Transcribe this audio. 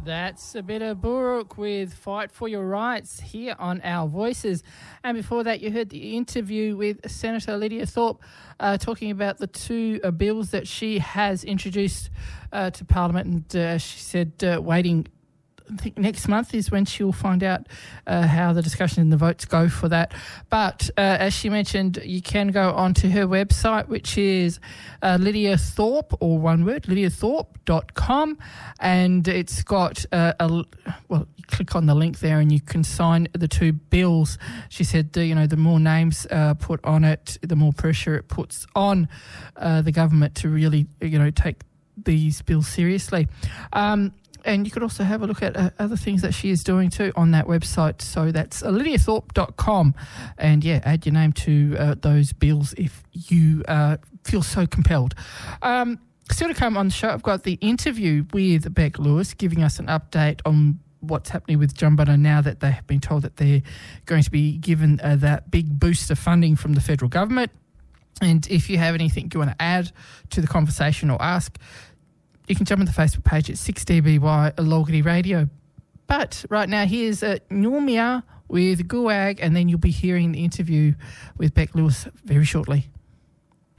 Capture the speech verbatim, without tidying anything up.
That's a bit of Buruk with Fight for Your Rights here on Our Voices. And before that, you heard the interview with Senator Lydia Thorpe uh, talking about the two uh, bills that she has introduced uh, to Parliament. And uh, she said uh, waiting, I think next month is when she'll find out uh, how the discussion and the votes go for that. But uh, as she mentioned, you can go onto her website, which is uh, Lydia Thorpe, or one word, lydia thorpe dot com, and it's got uh, a, well, you click on the link there and you can sign the two bills. She said, uh, you know, the more names uh, put on it, the more pressure it puts on uh, the government to really, you know, take these bills seriously. Um, And you could also have a look at uh, other things that she is doing too on that website. So that's uh, lydia thorpe dot com. And, yeah, add your name to uh, those bills if you uh, feel so compelled. Um, still to come on the show, I've got the interview with Bec Lewis giving us an update on what's happening with Jumbunna now that they have been told that they're going to be given uh, that big boost of funding from the federal government. And if you have anything you want to add to the conversation or ask, you can jump on the Facebook page at six D B Y Logity Radio. But right now, here's uh, Nurmia with Guag, and then you'll be hearing the interview with Bec Lewis very shortly.